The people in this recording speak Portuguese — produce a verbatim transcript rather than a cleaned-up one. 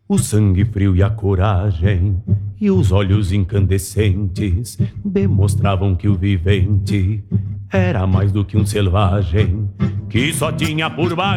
O sangue frio e a coragem e os olhos incandescentes demonstravam que o vivente era mais do que um selvagem que só tinha por bagagem